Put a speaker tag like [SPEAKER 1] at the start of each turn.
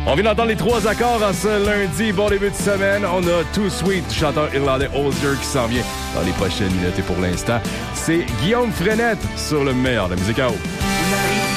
[SPEAKER 1] On vient d'entendre les 3 accords en ce lundi. Bon début de semaine. On a Too Sweet du chanteur irlandais Hozier qui s'en vient dans les prochaines minutes. Et pour l'instant, c'est Guillaume Frenette sur le meilleur de la musique à eau.